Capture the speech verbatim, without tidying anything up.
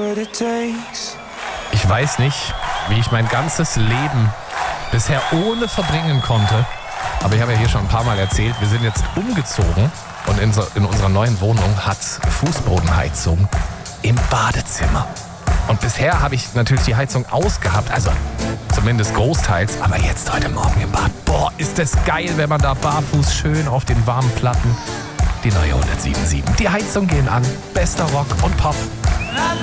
Ich weiß nicht, wie ich mein ganzes Leben bisher ohne verbringen konnte. Aber ich habe ja hier schon ein paar Mal erzählt, wir sind jetzt umgezogen und in, so, in unserer neuen Wohnung hat Fußbodenheizung im Badezimmer. Und bisher habe ich natürlich die Heizung ausgehabt, also zumindest großteils. Aber jetzt heute Morgen im Bad, boah, ist das geil, wenn man da barfuß schön auf den warmen Platten die neue hundertsieben Komma sieben. Die Heizung gehen an, bester Rock und Pop.